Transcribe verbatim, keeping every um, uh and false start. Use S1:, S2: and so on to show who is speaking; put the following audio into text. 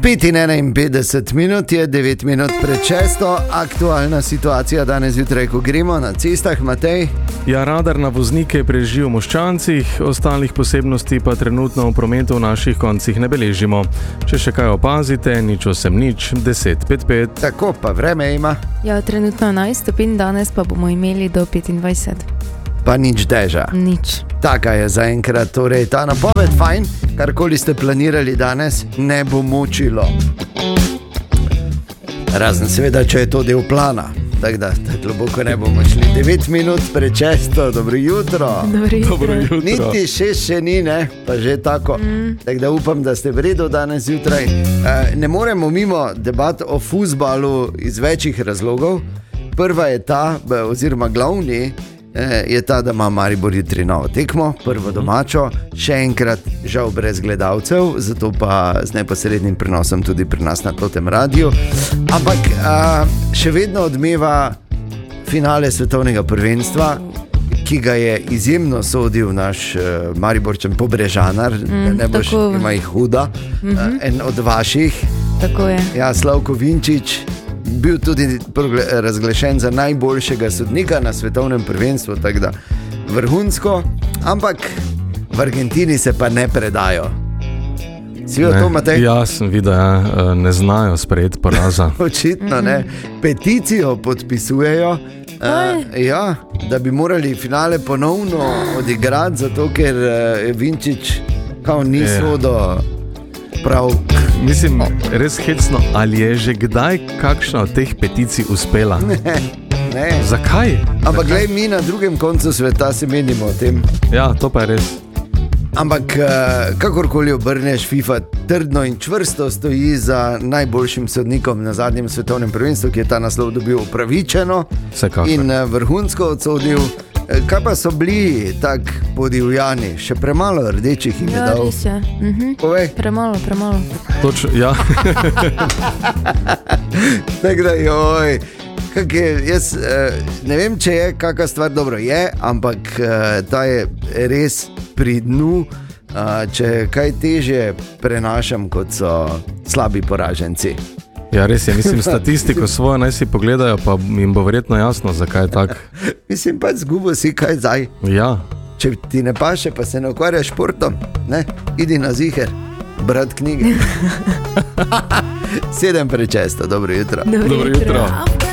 S1: petinpetdeset minut je, devet minut pred šesto, aktualna situacija danes zjutraj, ko gremo na cestah, Matej.
S2: Ja, radar na voznike preži v Moščancih, ostalih posebnosti pa trenutno v prometu v naših koncih ne beležimo. Če še kaj opazite, nič osem nič, deset pet pet.
S1: Tako pa vreme ima.
S3: Ja, trenutno enajst stopinj, danes pa bomo imeli do petindvajset.
S1: Pa nič deža.
S3: Nič.
S1: Taka je zaenkrat, torej ta napoved fajn, karkoli ste planirali danes, ne bo močilo. Razen seveda, če je to del plana. Tako da, globoko ne bomo šli. devet minut pred šesto, dobro jutro.
S3: Dobro jutro.
S2: Dobro jutro.
S1: Niti šest še ni, ne? Pa že tako. Mm. Tako da upam, da ste v redu danes zjutraj. E, ne moremo mimo debat o fuzbalu iz večjih razlogov. Prva je ta, oziroma glavni, je ta, da ima Maribor jutri novo tekmo, prvo domačo, še enkrat žal brez gledalcev, zato pa z neposrednim prenosom tudi pri nas na Totem radiju. Ampak a, še vedno odmeva finale svetovnega prvenstva, ki ga je izjemno sodil naš uh, Mariborčan Pobrežanar, mm, ne boš ima jih huda, mm-hmm. uh, en od vaših.
S3: Tako je.
S1: Ja, Slavko Vinčič. Bil tudi razglašen za najboljšega sodnika na svetovnem prvenstvu, tako da vrhunsko, ampak v Argentini se pa ne predajo. Si videl to, Matej?
S2: Ja, sem videl, ja, ne znajo sprejeti poraza.
S1: Očitno ne. Peticijo podpisujejo, uh, ja, da bi morali finale ponovno odigrati, zato ker je uh, Vinčič kao ni sodo prav.
S2: Mislim, res hecno, ali je že kdaj kakšna od teh peticij uspela?
S1: Ne, ne.
S2: Zakaj?
S1: Ampak glej, mi na drugem koncu sveta se menimo o tem.
S2: Ja, to pa je res.
S1: Ampak kakorkoli obrneš, FIFA trdno in čvrsto stoji za najboljšim sodnikom na zadnjem svetovnem prvenstvu, ki je ta naslov dobil upravičeno.
S2: Vsekakor.
S1: In vrhunsko odsodil. Kaj pa so bili tak podivjani? Še premalo rdečih jim je
S3: Ja,
S1: dal.
S3: res je. Mhm.
S1: Povej.
S3: Premalo, premalo.
S2: Toč, ja.
S1: Tako da, joj, kak je, jaz eh, ne vem, če je kakšna stvar, dobro je, ampak eh, ta je res pri dnu, eh, če kaj težje prenašam, kot so slabi poraženci.
S2: Ja, res je, mislim, statistiko svojo naj si pogledajo, pa jim bo verjetno jasno, zakaj je tak.
S1: Mislim pa, zgubo si kaj zdaj.
S2: Ja.
S1: Če ti ne paše, pa se ne ukvarjaš športom, ne, idi na ziher, brat knjige. Sedem pred šesto, dobro jutro.
S3: Dobro
S2: Dobro jutro.
S3: jutro.